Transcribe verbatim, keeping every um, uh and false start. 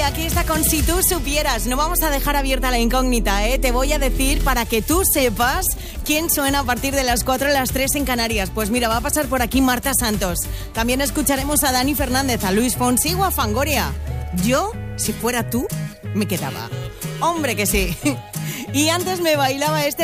aquí está con Si tú supieras. No vamos a dejar abierta la incógnita, ¿eh? Te voy a decir para que tú sepas quién suena a partir de las cuatro a las tres en Canarias. Pues mira, va a pasar por aquí Marta Santos. También escucharemos a Dani Fernández, a Luis Fonsi o a Fangoria. Yo, si fuera tú, me quedaba. Hombre que sí. Y antes me bailaba este